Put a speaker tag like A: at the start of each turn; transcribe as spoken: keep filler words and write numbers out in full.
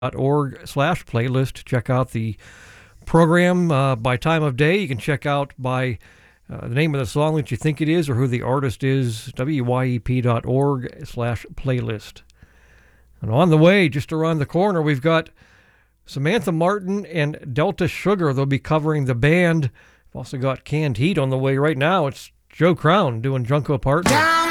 A: org slash playlist. Check out the program uh, by time of day. You can check out by uh, the name of the song that you think it is or who the artist is, W Y E P dot org slash playlist. And on the way, just around the corner, we've got Samantha Martin and Delta Sugar. They'll be covering The Band. We've also got Canned Heat on the way right now. It's Joe Crown doing Junko Partner.